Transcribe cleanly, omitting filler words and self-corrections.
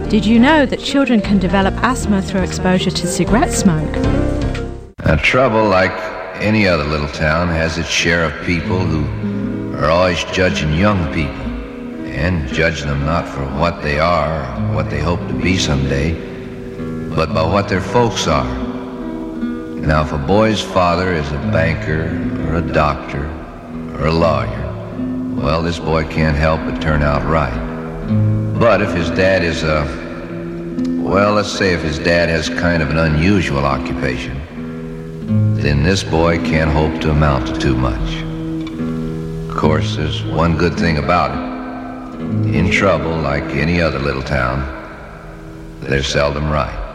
Did you know that children can develop asthma through exposure to cigarette smoke? Trouble, like any other little town, has its share of people who are always judging young people, and judging them not for what they are or what they hope to be someday, but by what their folks are. Now, if a boy's father is a banker or a doctor or a lawyer, well, this boy can't help but turn out right. But if his dad is let's say if his dad has kind of an unusual occupation, then this boy can't hope to amount to too much. Of course, there's one good thing about it. In trouble, like any other little town, they're seldom right.